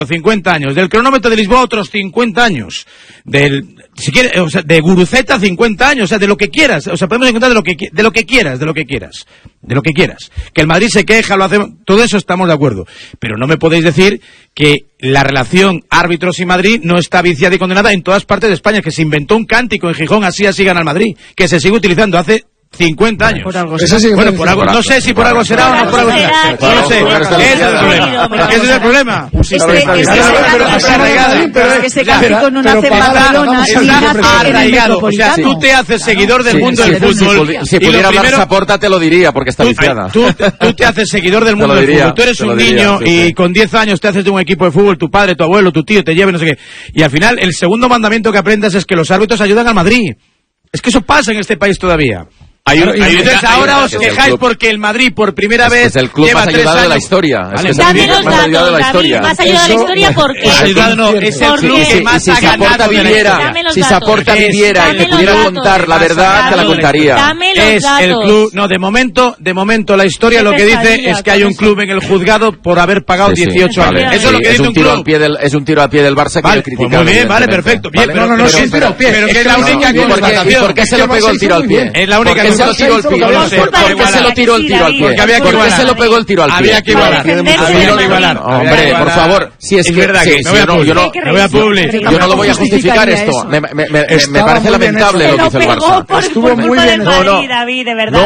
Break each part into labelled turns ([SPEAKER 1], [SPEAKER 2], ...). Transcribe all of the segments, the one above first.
[SPEAKER 1] 50 años, del cronómetro de Lisboa otros 50 años, si quieres, o sea, de Guruceta 50 años, o sea, de lo que quieras, o sea, podemos encontrar de lo que quieras. Que el Madrid se queja, lo hace, todo eso estamos de acuerdo, pero no me podéis decir que la relación árbitros y Madrid no está viciada y condenada en todas partes de España, que se inventó un cántico en Gijón, así gana el Madrid, que se sigue utilizando hace 50 años. Por algo no sé si por algo será o no por algo será. No lo sé. Ese es el problema.
[SPEAKER 2] Pero es que ese cántico no nace en Barcelona.
[SPEAKER 1] Está arraigado. O sea, tú te haces seguidor del mundo del fútbol.
[SPEAKER 3] Si pudiera hablar Saporta te lo diría, porque está viciada.
[SPEAKER 1] Tú te haces seguidor del mundo del fútbol. Tú eres un niño y con 10 años te haces de un equipo de fútbol, tu padre, tu abuelo, tu tío te lleva no sé qué. Y al final el segundo mandamiento que aprendas es que los árbitros ayudan al Madrid. Es que eso pasa en este país todavía. Entonces ahora os quejáis porque el Madrid por primera vez
[SPEAKER 3] es el club
[SPEAKER 1] lleva
[SPEAKER 3] más
[SPEAKER 1] 3
[SPEAKER 3] ayudado
[SPEAKER 1] años.
[SPEAKER 3] de la historia.
[SPEAKER 4] Dame los datos, más ayudado de la historia, ¿por qué?
[SPEAKER 1] Es el club que más ha ganado.
[SPEAKER 3] Si Saporta viviera y te pudiera contar la verdad, te la contaría.
[SPEAKER 1] Es el club, no, de momento la historia lo que dice es que hay un club en el juzgado por haber pagado 18 años. Eso es lo que dice un club.
[SPEAKER 3] Es un tiro al pie del Barça que le critica.
[SPEAKER 1] Muy bien, vale, perfecto.
[SPEAKER 3] Pero no es un tiro al pie.
[SPEAKER 1] Pero que es la única constatación.
[SPEAKER 3] ¿Por qué se lo pegó el tiro al pie?
[SPEAKER 1] Es la única
[SPEAKER 3] ¿Por qué se lo tiró el tiro al pie? ¿Por qué se lo tiró el tiro al pie? ¿Por qué se lo pegó el tiro al pie?
[SPEAKER 1] Había que igualar.
[SPEAKER 3] Hombre, por favor, si es
[SPEAKER 1] verdad que
[SPEAKER 3] yo no lo voy a justificar esto. Me parece lamentable lo que hizo el Barça.
[SPEAKER 4] Estuvo muy bien. David, de verdad.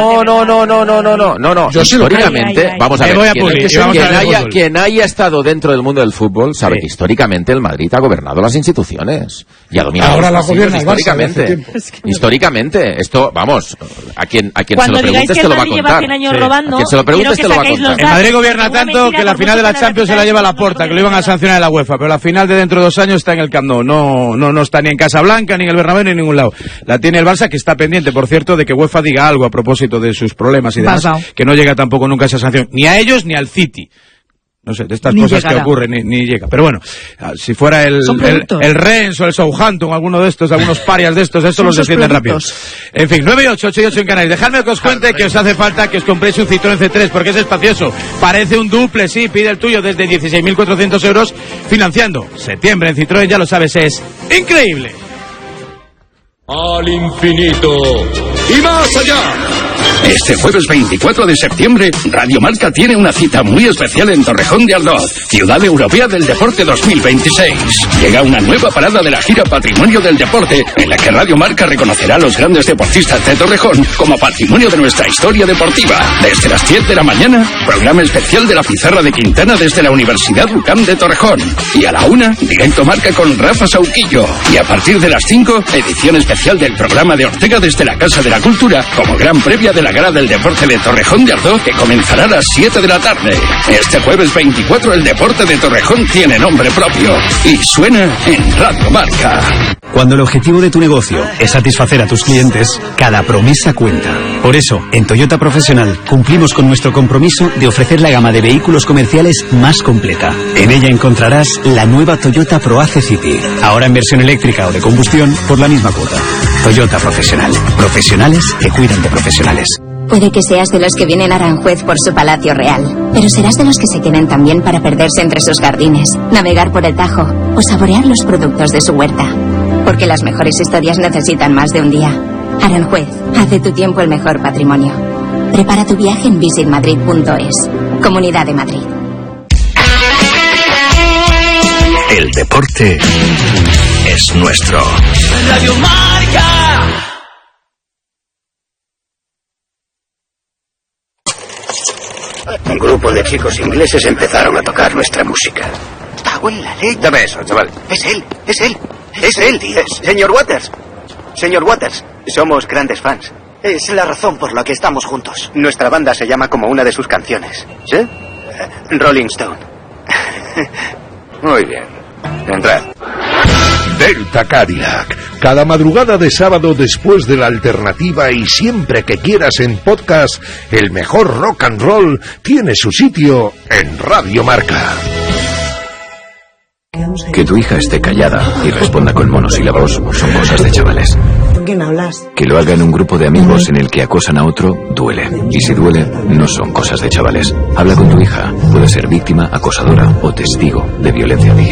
[SPEAKER 3] No. Históricamente, vamos a ver, quien haya estado dentro del mundo del fútbol sabe que históricamente el Madrid ha gobernado las instituciones y ha dominado.
[SPEAKER 5] Ahora la gobierna
[SPEAKER 3] históricamente. Esto, vamos, a quien se lo preguntes te lo va a contar.
[SPEAKER 4] A
[SPEAKER 3] quien se lo preguntes te lo va a contar.
[SPEAKER 1] El Madrid gobierna tanto que la final de la Champions se la lleva a Laporta, que lo iban a sancionar en la UEFA, pero la final de dentro de 2 años está en el Camp Nou. No está ni en Casablanca, ni en el Bernabéu, ni en ningún lado. La tiene el Barça, que está pendiente, por cierto, de que UEFA diga algo a propósito de sus problemas y demás, que no llega tampoco nunca esa sanción, ni a ellos ni al City. No sé, de estas cosas que ocurren, ni llega. Pero bueno, si fuera el Rennes o el Southampton, alguno de estos, algunos parias de estos, eso los descienden rápido. En fin, 9 y 8, 8 y 8 en Canarias. Dejadme que os cuente que os hace falta que os compréis un Citroën C3, porque es espacioso. Parece un duple, sí, pide el tuyo desde 16.400 euros financiando. Septiembre en Citroën, ya lo sabes, es increíble.
[SPEAKER 6] Al infinito y más allá.
[SPEAKER 7] Este jueves 24 de septiembre, Radio Marca tiene una cita muy especial en Torrejón de Ardoz, Ciudad Europea del Deporte 2026. Llega una nueva parada de la gira Patrimonio del Deporte, en la que Radio Marca reconocerá a los grandes deportistas de Torrejón como patrimonio de nuestra historia deportiva. Desde las 10 de la mañana, programa especial de la Pizarra de Quintana desde la Universidad UCAM de Torrejón. Y a la 1, directo Marca con Rafa Sauquillo. Y a partir de las 5, edición especial del programa de Ortega desde la Casa de la Cultura, como gran previa de la Gala del Deporte de Torrejón de Ardoz, que comenzará a las 7 de la tarde. Este jueves 24 el deporte de Torrejón tiene nombre propio y suena en Radio Marca.
[SPEAKER 8] Cuando el objetivo de tu negocio es satisfacer a tus clientes, cada promesa cuenta. Por eso, en Toyota Profesional cumplimos con nuestro compromiso de ofrecer la gama de vehículos comerciales más completa. En ella encontrarás la nueva Toyota ProAce City, ahora en versión eléctrica o de combustión por la misma cuota. Toyota Profesional. Profesionales que cuidan de profesionales.
[SPEAKER 9] Puede que seas de los que vienen a Aranjuez por su palacio real, pero serás de los que se queden también para perderse entre sus jardines, navegar por el Tajo o saborear los productos de su huerta. Porque las mejores historias necesitan más de un día. Aranjuez, haz de tu tiempo el mejor patrimonio. Prepara tu viaje en visitmadrid.es. Comunidad de Madrid.
[SPEAKER 10] El deporte es nuestro.
[SPEAKER 11] Radio Marca.
[SPEAKER 12] Un grupo de chicos ingleses empezaron a tocar nuestra música.
[SPEAKER 13] ¡Cago en la ley!
[SPEAKER 12] Dame eso, chaval.
[SPEAKER 13] Es él, tío.
[SPEAKER 12] Señor Waters, somos grandes fans.
[SPEAKER 13] Es la razón por la que estamos juntos.
[SPEAKER 12] Nuestra banda se llama como una de sus canciones.
[SPEAKER 13] ¿Sí?
[SPEAKER 12] Rolling Stone.
[SPEAKER 13] Muy bien. Entrad.
[SPEAKER 14] Delta Cadillac. Cada madrugada de sábado después de la alternativa y siempre que quieras en podcast, el mejor rock and roll tiene su sitio en Radio Marca.
[SPEAKER 10] Que tu hija esté callada y responda con monosílabos son cosas de chavales.
[SPEAKER 15] ¿Con quién hablas?
[SPEAKER 10] Que lo haga en un grupo de amigos en el que acosan a otro, duele. Y si duele, no son cosas de chavales. Habla con tu hija. Puede ser víctima, acosadora o testigo de violencia digital.